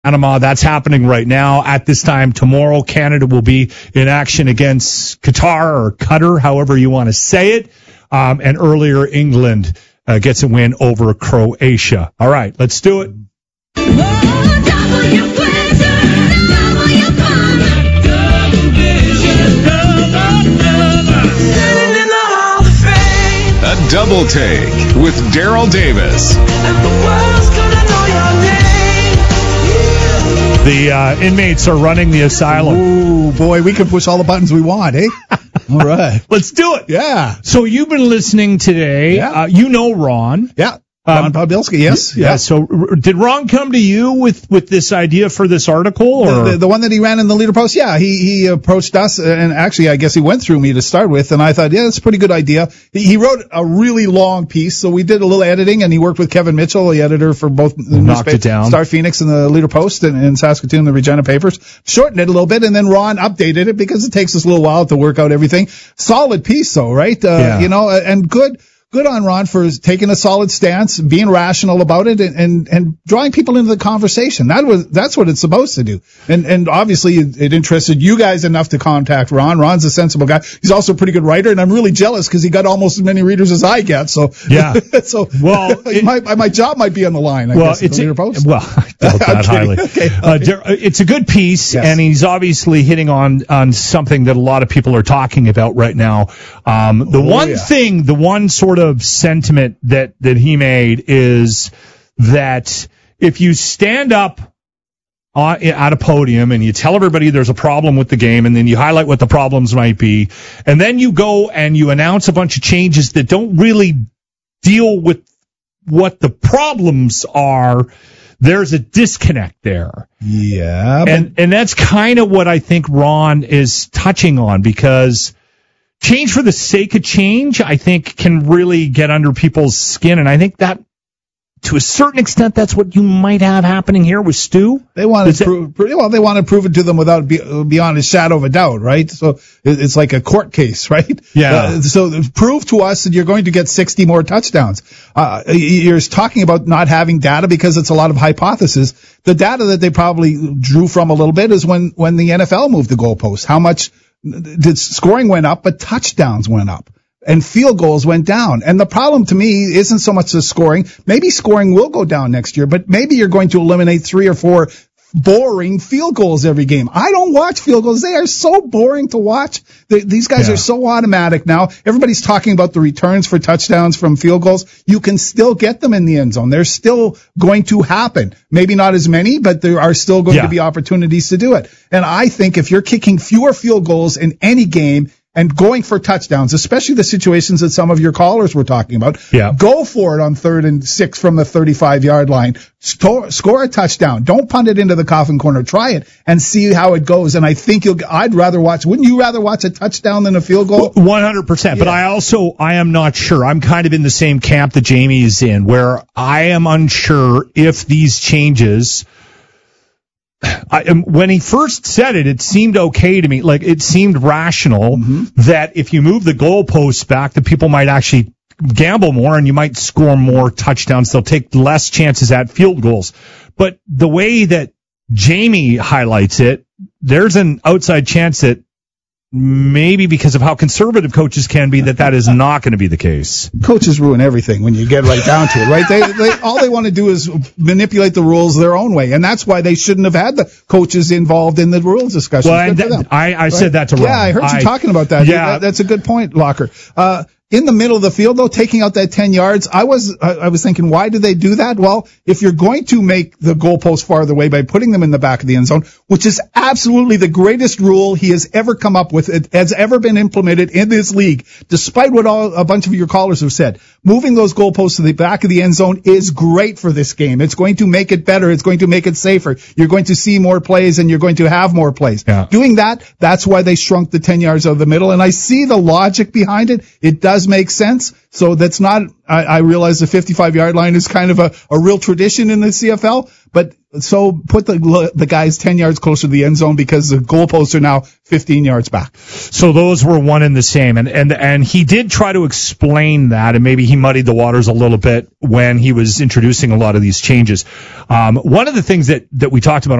Panama. That's happening right now. At this time tomorrow, Canada will be in action against Qatar or Qatar, however you want to say it. And earlier, England gets a win over Croatia. All right, let's do it. A double take with Daryl Davis. The inmates are running the asylum. Ooh, boy, we can push all the buttons we want, eh? All right. Let's do it. Yeah. So you've been listening today. Yeah. You know Ron. Yeah. Ron Podbilski, yes. Yeah. So did Ron come to you with this idea for this article? Or? The one that he ran in the Leader Post? Yeah, he approached us, and actually I guess he went through me to start with, and I thought, yeah, that's a pretty good idea. He wrote a really long piece, so we did a little editing, and he worked with Kevin Mitchell, the editor for both the Knocked it down. Star Phoenix and the Leader Post in Saskatoon, the Regina papers. Shortened it a little bit, and then Ron updated it because it takes us a little while to work out everything. Solid piece, though, right? Yeah. And good on Ron for taking a solid stance, being rational about it, and drawing people into the conversation. That's what it's supposed to do. And obviously it interested you guys enough to contact Ron. Ron's a sensible guy. He's also a pretty good writer, and I'm really jealous because he got almost as many readers as I get. So yeah. So well, my job might be on the line. I guess, it's the Leader Post. Well, I doubt that highly. Okay. It's a good piece, yes. And he's obviously hitting on something that a lot of people are talking about right now. The one sort of sentiment that he made is that if you stand up at a podium and you tell everybody there's a problem with the game, and then you highlight what the problems might be, and then you go and you announce a bunch of changes that don't really deal with what the problems are, there's a disconnect there. Yeah. And that's kind of what I think Ron is touching on, because change for the sake of change, I think, can really get under people's skin. And I think that, to a certain extent, that's what you might have happening here with Stu. They want to prove it to them without beyond a shadow of a doubt, right? So it's like a court case, right? Yeah. So prove to us that you're going to get 60 more touchdowns. You're talking about not having data because it's a lot of hypothesis. The data that they probably drew from a little bit is when the NFL moved the goalpost. How much did scoring went up, but touchdowns went up. And field goals went down. And the problem to me isn't so much the scoring. Maybe scoring will go down next year, but maybe you're going to eliminate 3 or 4 boring field goals every game. I don't watch field goals. They are so boring to watch. These guys are so automatic now. Everybody's talking about the returns for touchdowns from field goals. You can still get them in the end zone. They're still going to happen. Maybe not as many, but there are still going to be opportunities to do it. And I think if you're kicking fewer field goals in any game and going for touchdowns, especially the situations that some of your callers were talking about, go for it on 3rd and 6 from the 35-yard line. Score a touchdown. Don't punt it into the coffin corner. Try it and see how it goes. And I think wouldn't you rather watch a touchdown than a field goal? 100%. Yeah. But I am not sure. I'm kind of in the same camp that Jamie is in, where I am unsure if these changes, when he first said it, it seemed okay to me. Like, it seemed rational that if you move the goalposts back, that people might actually gamble more and you might score more touchdowns. They'll take less chances at field goals. But the way that Jamie highlights it, there's an outside chance that maybe because of how conservative coaches can be, that is not going to be the case. Coaches ruin everything when you get right down to it, right? They all they want to do is manipulate the rules their own way, and that's why they shouldn't have had the coaches involved in the rules discussion. Well, I said that to Ron. Yeah, I heard you talking about that. Yeah, that's a good point, Locker. In the middle of the field, though, taking out that 10 yards, I was thinking, why do they do that? Well, if you're going to make the goalpost farther away by putting them in the back of the end zone, which is absolutely the greatest rule he has ever come up with, it has ever been implemented in this league, despite what a bunch of your callers have said. Moving those goalposts to the back of the end zone is great for this game. It's going to make it better. It's going to make it safer. You're going to see more plays and you're going to have more plays. Yeah. Doing that's why they shrunk the 10 yards out of the middle. And I see the logic behind it. It does make sense. So that's not, I realize the 55-yard line is kind of a real tradition in the CFL, but so put the guys 10 yards closer to the end zone because the goalposts are now 15 yards back. So those were one and the same. And he did try to explain that, and maybe he muddied the waters a little bit when he was introducing a lot of these changes. One of the things that we talked about